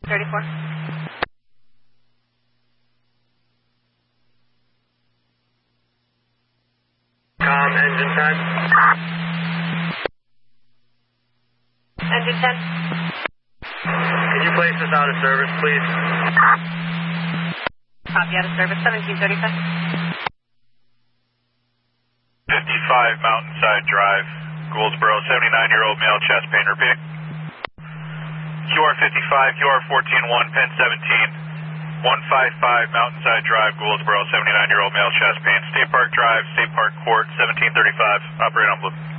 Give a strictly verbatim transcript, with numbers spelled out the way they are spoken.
thirty-four. Com, engine ten. Engine ten. Can you place this out of service, please? Copy, out of service, seventeen thirty-five. fifty-five Mountainside Drive, Goldsboro, seventy-nine-year-old male, chest pain, repeat. Q R fifty-five, Q R fourteen one, Penn seventeen, one fifty-five Mountainside Drive, Goldsboro, seventy-nine-year-old male, chest pain, State Park Drive, State Park Court, seventeen thirty-five, operate on blue.